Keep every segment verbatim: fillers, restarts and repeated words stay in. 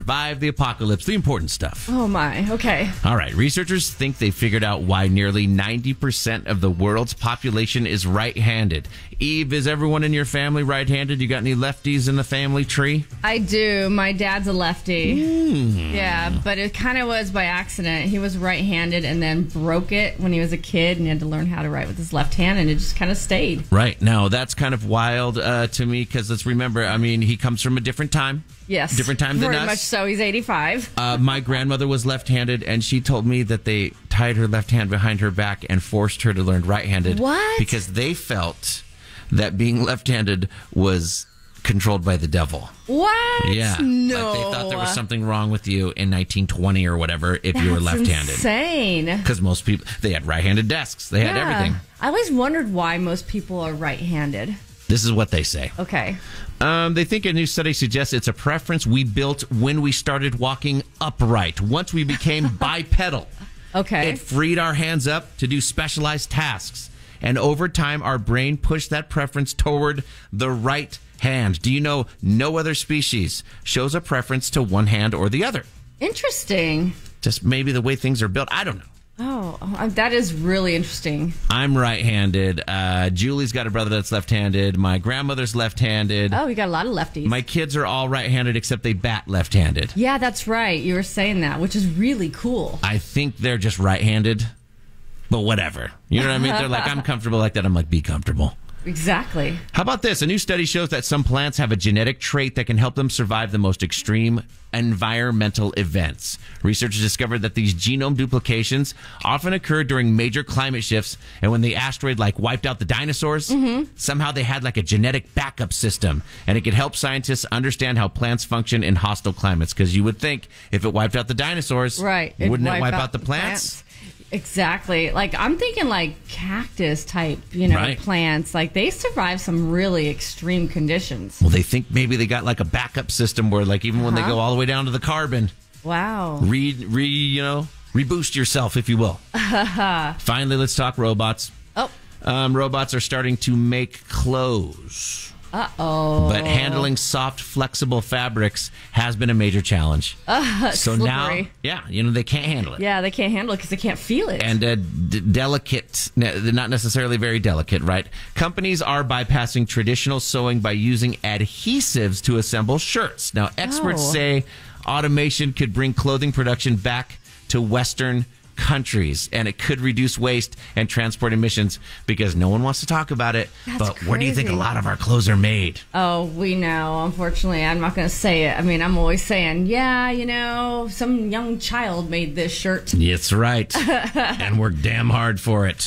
Survive the apocalypse, the important stuff. Oh, my. Okay. All right. Researchers think they figured out why nearly ninety percent of the world's population is right-handed. Eve, is everyone in your family right-handed? You got any lefties in the family tree? I do. My dad's a lefty. Mm. Yeah, but it kind of was by accident. He was right-handed and then broke it when he was a kid and he had to learn how to write with his left hand, and it just kind of stayed. Right. Now, that's kind of wild uh, to me because let's remember, I mean, he comes from a different time. Yes. Different time than Very us. much so. He's eighty-five. Uh, my grandmother was left-handed, and she told me that they tied her left hand behind her back and forced her to learn right-handed. What? Because they felt that being left-handed was controlled by the devil. What? Yeah. No. Like they thought there was something wrong with you in nineteen twenty or whatever if That's you were left-handed. insane. Because most people, they had right-handed desks. They had Yeah. everything. I always wondered why most people are right-handed. This is what they say. Okay. Um, they think a new study suggests it's a preference we built when we started walking upright. Once we became bipedal, Okay. it freed our hands up to do specialized tasks. And over time, our brain pushed that preference toward the right hand. Do you know no other species shows a preference to one hand or the other? Interesting. Just maybe the way things are built. I don't know. Oh, uh, that is really interesting. I'm right-handed. Uh, Julie's got a brother that's left-handed. My grandmother's left-handed. Oh, you got a lot of lefties. My kids are all right-handed except they bat left-handed. Yeah, that's right. You were saying that, which is really cool. I think they're just right-handed, but whatever. You know what I mean? They're like, I'm comfortable like that. I'm like, be comfortable. Exactly. How about this? A new study shows that some plants have a genetic trait that can help them survive the most extreme environmental events. Researchers discovered that these genome duplications often occur during major climate shifts, and when the asteroid like wiped out the dinosaurs, mm-hmm. somehow they had like a genetic backup system, and it could help scientists understand how plants function in hostile climates. Because you would think if it wiped out the dinosaurs, right? wouldn't wipe it wipe out, out the plants? plants? Exactly. Like, I'm thinking like cactus type, you know, Right. plants. Like, they survive some really extreme conditions. Well, they think maybe they got like a backup system where, like, even when they Uh-huh. go all the way down to the carbon, Wow. re, re you know, reboost yourself, if you will. Finally, let's talk robots. Oh. Um, robots are starting to make clothes. Uh-oh. But handling soft, flexible fabrics has been a major challenge. Uh, so slippery. now, yeah, you know, they can't handle it. Yeah, they can't handle it because they can't feel it. And uh, d- delicate, they're not necessarily very delicate, right? Companies are bypassing traditional sewing by using adhesives to assemble shirts. Now, experts Oh. say automation could bring clothing production back to Western countries, and it could reduce waste and transport emissions because no one wants to talk about it. That's but where do you think a crazy. lot of our clothes are made? Oh, we know. Unfortunately, I'm not going to say it. I mean, I'm always saying, yeah, you know, some young child made this shirt. That's right. And worked damn hard for it.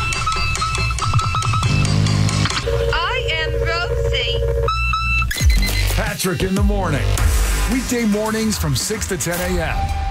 I am Rosie. Patrick in the morning. Weekday mornings from six to ten a.m.